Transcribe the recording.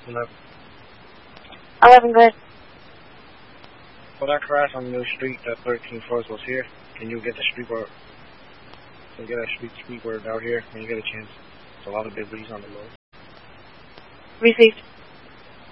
11. 11, good. For that crash on Mill Street, that 13 floors was here. Can you get the street word? Can you get a street word out here when you get a chance? There's a lot of debris on the road. Received.